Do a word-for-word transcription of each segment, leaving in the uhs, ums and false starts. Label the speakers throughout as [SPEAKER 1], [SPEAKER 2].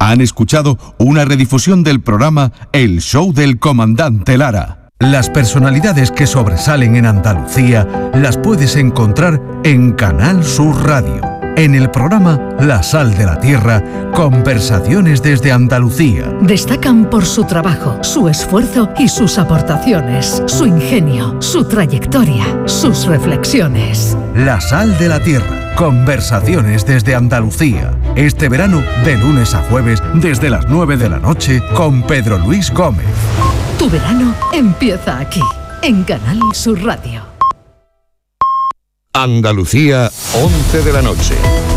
[SPEAKER 1] Han escuchado una redifusión del programa El Show del Comandante Lara. Las personalidades que sobresalen en Andalucía las puedes encontrar en Canal Sur Radio. En el programa La Sal de la Tierra, conversaciones desde Andalucía.
[SPEAKER 2] Destacan por su trabajo, su esfuerzo y sus aportaciones, su ingenio, su trayectoria, sus reflexiones.
[SPEAKER 1] La Sal de la Tierra, conversaciones desde Andalucía. Este verano, de lunes a jueves, desde las nueve de la noche, con Pedro Luis Gómez.
[SPEAKER 2] Tu verano empieza aquí, en Canal Sur Radio.
[SPEAKER 3] Andalucía, once de la noche.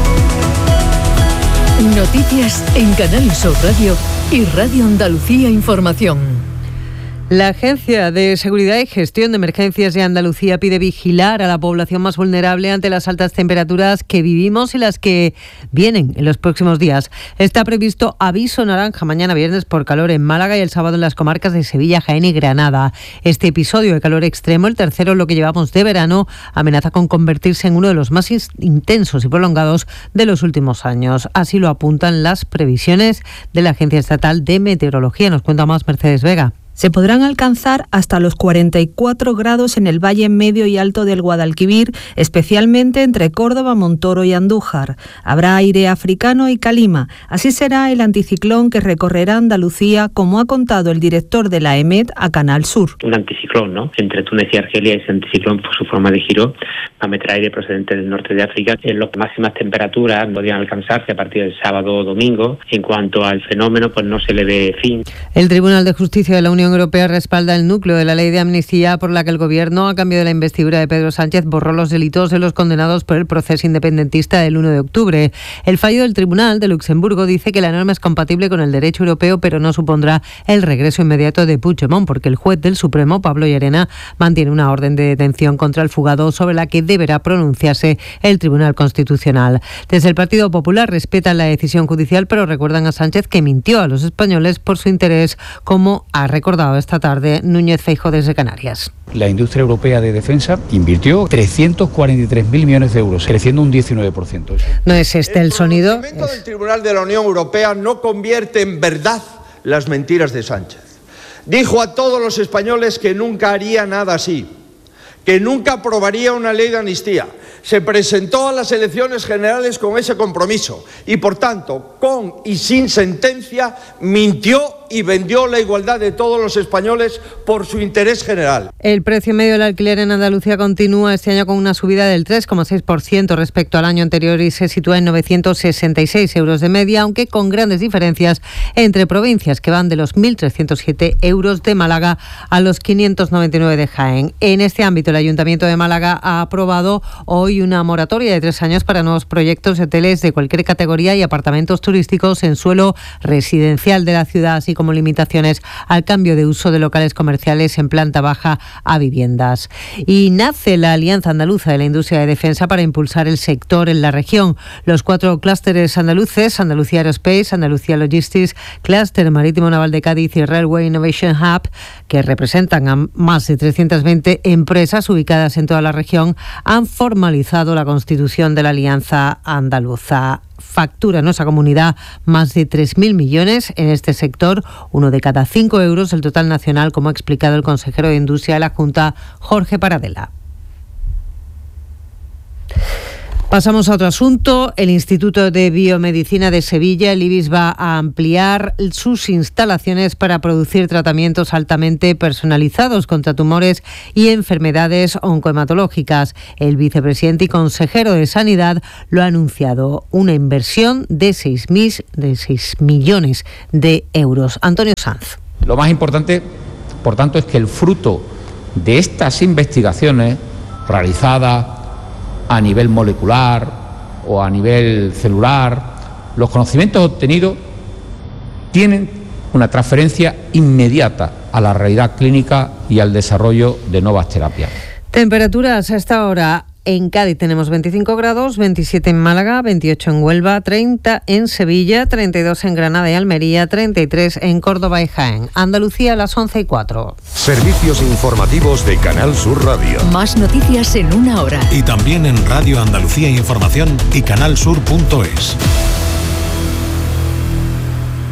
[SPEAKER 2] Noticias en Canal Sur Radio y Radio Andalucía Información.
[SPEAKER 4] La Agencia de Seguridad y Gestión de Emergencias de Andalucía pide vigilar a la población más vulnerable ante las altas temperaturas que vivimos y las que vienen en los próximos días. Está previsto aviso naranja mañana viernes por calor en Málaga y el sábado en las comarcas de Sevilla, Jaén y Granada. Este episodio de calor extremo, el tercero lo que llevamos de verano, amenaza con convertirse en uno de los más intensos y prolongados de los últimos años. Así lo apuntan las previsiones de la Agencia Estatal de Meteorología. Nos cuenta más Mercedes Vega.
[SPEAKER 5] Se podrán alcanzar hasta los cuarenta y cuatro grados en el valle medio y alto del Guadalquivir, especialmente entre Córdoba, Montoro y Andújar. Habrá aire africano y calima. Así será el anticiclón que recorrerá Andalucía, como ha contado el director de la E M E T a Canal Sur.
[SPEAKER 6] Un anticiclón, ¿no? Entre Túnez y Argelia, ese anticiclón, por su forma de giro, va a meter aire procedente del norte de África. En las máximas temperaturas podrían alcanzarse a partir del sábado o domingo. En cuanto al fenómeno, pues no se le ve fin.
[SPEAKER 4] El Tribunal de Justicia de la Unión Europea respalda el núcleo de la ley de amnistía por la que el Gobierno, a cambio de la investidura de Pedro Sánchez, borró los delitos de los condenados por el proceso independentista del uno de octubre. El fallo del Tribunal de Luxemburgo dice que la norma es compatible con el derecho europeo, pero no supondrá el regreso inmediato de Puigdemont, porque el juez del Supremo, Pablo Llarena, mantiene una orden de detención contra el fugado sobre la que deberá pronunciarse el Tribunal Constitucional. Desde el Partido Popular respetan la decisión judicial, pero recuerdan a Sánchez que mintió a los españoles por su interés, como ha recordado esta tarde Núñez Feijóo desde Canarias.
[SPEAKER 7] La industria europea de defensa invirtió trescientos cuarenta y tres mil millones de euros, creciendo un diecinueve por ciento.
[SPEAKER 4] No es este el sonido.
[SPEAKER 8] El pronunciamiento del Tribunal de la Unión Europea no convierte en verdad las mentiras de Sánchez. Dijo a todos los españoles que nunca haría nada así, que nunca aprobaría una ley de amnistía. Se presentó a las elecciones generales con ese compromiso y, por tanto, con y sin sentencia, mintió y vendió la igualdad de todos los españoles por su interés general.
[SPEAKER 4] El precio medio del alquiler en Andalucía continúa este año con una subida del tres coma seis por ciento respecto al año anterior y se sitúa en novecientos sesenta y seis euros de media, aunque con grandes diferencias entre provincias, que van de los mil trescientos siete euros de Málaga a los quinientos noventa y nueve de Jaén. En este ámbito, el Ayuntamiento de Málaga ha aprobado hoy una moratoria de tres años para nuevos proyectos de hoteles de cualquier categoría y apartamentos turísticos en suelo residencial de la ciudad, así como limitaciones al cambio de uso de locales comerciales en planta baja a viviendas. Y nace la Alianza Andaluza de la Industria de Defensa para impulsar el sector en la región. Los cuatro clústeres andaluces, Andalucía Aerospace, Andalucía Logistics, Clúster Marítimo Naval de Cádiz y Railway Innovation Hub, que representan a más de trescientas veinte empresas ubicadas en toda la región, han formalizado la constitución de la Alianza Andaluza. Factura en nuestra comunidad más de tres mil millones en este sector, uno de cada cinco euros del total nacional, como ha explicado el consejero de Industria de la Junta, Jorge Paradela. Pasamos a otro asunto. El Instituto de Biomedicina de Sevilla, el I B I S, va a ampliar sus instalaciones para producir tratamientos altamente personalizados contra tumores y enfermedades oncohematológicas. El vicepresidente y consejero de Sanidad lo ha anunciado, una inversión de seis millones de euros. Antonio Sanz.
[SPEAKER 7] Lo más importante, por tanto, es que el fruto de estas investigaciones realizadas a nivel molecular o a nivel celular, los conocimientos obtenidos tienen una transferencia inmediata a la realidad clínica y al desarrollo de nuevas terapias.
[SPEAKER 4] Temperaturas a esta hora. En Cádiz tenemos veinticinco grados, veintisiete en Málaga, veintiocho en Huelva, treinta en Sevilla, treinta y dos en Granada y Almería, treinta y tres en Córdoba y Jaén. Andalucía a las once y cuatro.
[SPEAKER 3] Servicios informativos de Canal Sur Radio.
[SPEAKER 2] Más noticias en una hora.
[SPEAKER 9] Y también en Radio Andalucía Información y canal sur punto es.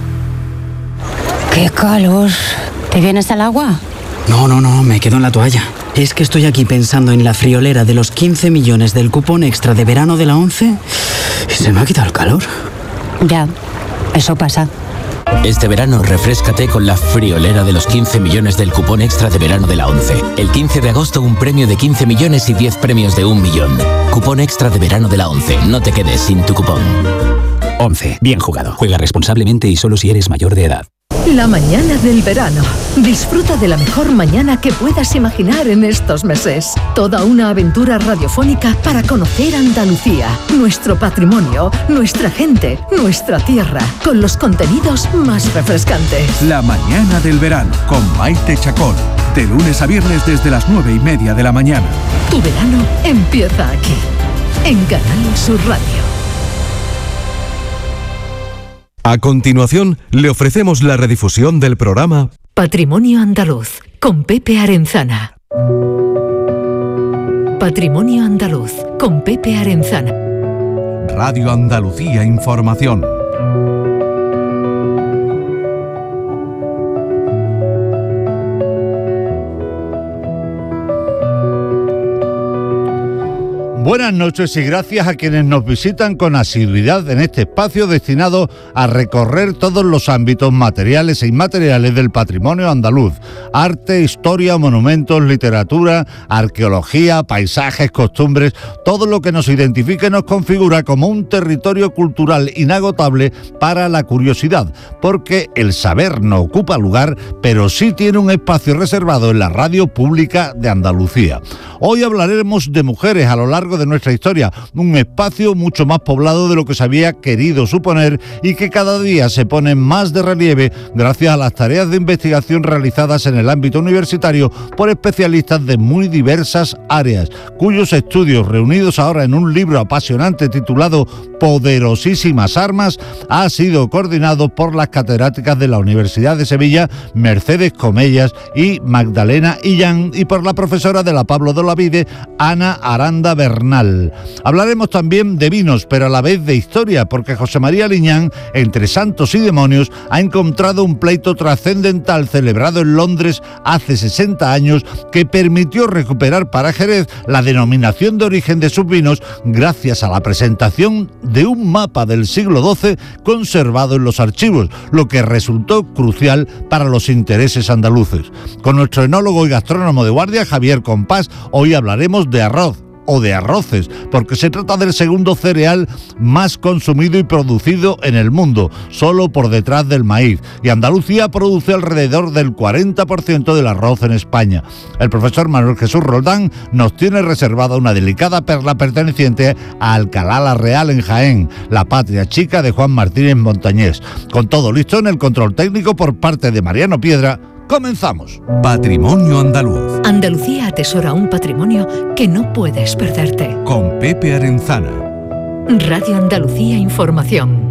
[SPEAKER 9] ¡Qué calor! ¿Te vienes al agua?
[SPEAKER 10] No, no, no, me quedo en la toalla. Es que estoy aquí pensando en la friolera de los quince millones del cupón extra de verano de la ONCE y se me ha quitado el calor.
[SPEAKER 9] Ya, eso pasa.
[SPEAKER 11] Este verano refréscate con la friolera de los quince millones del cupón extra de verano de la ONCE. El quince de agosto un premio de quince millones y diez premios de un millón. Cupón extra de verano de la ONCE. No te quedes sin tu cupón.
[SPEAKER 12] ONCE. Bien jugado. Juega responsablemente y solo si eres mayor de edad.
[SPEAKER 2] La mañana del verano. Disfruta de la mejor mañana que puedas imaginar en estos meses. Toda una aventura radiofónica para conocer Andalucía, nuestro patrimonio, nuestra gente, nuestra tierra, con los contenidos más refrescantes.
[SPEAKER 1] La mañana del verano con Maite Chacón. De lunes a viernes desde las nueve y media de la mañana.
[SPEAKER 2] Tu verano empieza aquí, en Canal Sur Radio.
[SPEAKER 1] A continuación, le ofrecemos la redifusión del programa
[SPEAKER 2] Patrimonio Andaluz, con Pepe Arenzana. Patrimonio Andaluz, con Pepe Arenzana.
[SPEAKER 1] Radio Andalucía Información.
[SPEAKER 13] Buenas noches y gracias a quienes nos visitan con asiduidad en este espacio destinado a recorrer todos los ámbitos materiales e inmateriales del patrimonio andaluz. Arte, historia, monumentos, literatura, arqueología, paisajes, costumbres, todo lo que nos identifica y nos configura como un territorio cultural inagotable para la curiosidad, porque el saber no ocupa lugar, pero sí tiene un espacio reservado en la radio pública de Andalucía. Hoy hablaremos de mujeres a lo largo de nuestra historia, un espacio mucho más poblado de lo que se había querido suponer y que cada día se pone más de relieve gracias a las tareas de investigación realizadas en el ámbito universitario por especialistas de muy diversas áreas, cuyos estudios, reunidos ahora en un libro apasionante titulado Poderosísimas Armas, ha sido coordinado por las catedráticas de la Universidad de Sevilla, Mercedes Comellas y Magdalena Illán, y por la profesora de la Pablo de Olavide, Ana Aranda Bernal. Hablaremos también de vinos, pero a la vez de historia, porque José María Liñán, entre santos y demonios, ha encontrado un pleito trascendental celebrado en Londres hace sesenta años que permitió recuperar para Jerez la denominación de origen de sus vinos gracias a la presentación de un mapa del siglo doce conservado en los archivos, lo que resultó crucial para los intereses andaluces. Con nuestro enólogo y gastrónomo de guardia, Javier Compás, hoy hablaremos de arroz o de arroces, porque se trata del segundo cereal más consumido y producido en el mundo, solo por detrás del maíz, y Andalucía produce alrededor del cuarenta por ciento del arroz en España. El profesor Manuel Jesús Roldán nos tiene reservada una delicada perla perteneciente a Alcalá la Real en Jaén, la patria chica de Juan Martínez Montañés. Con todo listo en el control técnico por parte de Mariano Piedra, comenzamos.
[SPEAKER 1] Patrimonio Andaluz.
[SPEAKER 2] Andalucía atesora un patrimonio que no puedes perderte.
[SPEAKER 1] Con Pepe Arenzana.
[SPEAKER 2] Radio Andalucía Información.